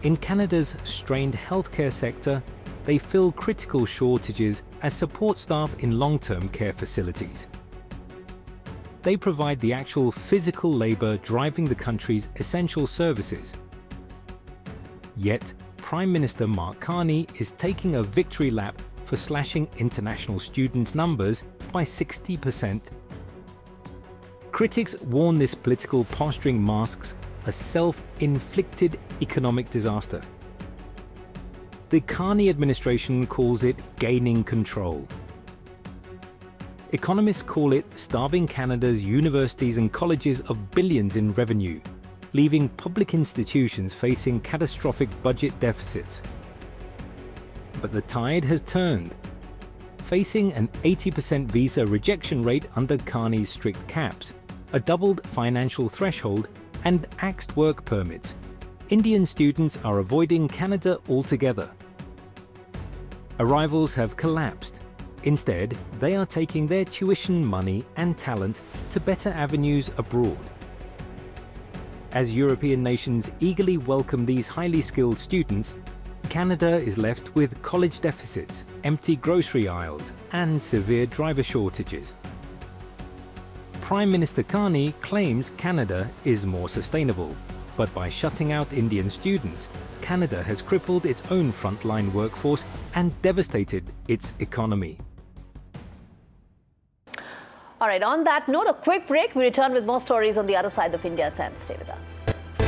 In Canada's strained healthcare sector, they fill critical shortages as support staff in long-term care facilities. They provide the actual physical labor driving the country's essential services. Yet, Prime Minister Mark Carney is taking a victory lap for slashing international student numbers by 60%. Critics warn this political posturing masks a self-inflicted economic disaster. The Carney administration calls it gaining control. Economists call it starving Canada's universities and colleges of billions in revenue, leaving public institutions facing catastrophic budget deficits. But the tide has turned. Facing an 80% visa rejection rate under Carney's strict caps, a doubled financial threshold, and axed work permits, Indian students are avoiding Canada altogether. Arrivals have collapsed. Instead, they are taking their tuition money and talent to better avenues abroad. As European nations eagerly welcome these highly skilled students, Canada is left with college deficits, empty grocery aisles, and severe driver shortages. Prime Minister Carney claims Canada is more sustainable, but by shutting out Indian students, Canada has crippled its own frontline workforce and devastated its economy. All right, on that note, a quick break. We return with more stories on the other side of India. Stay with us.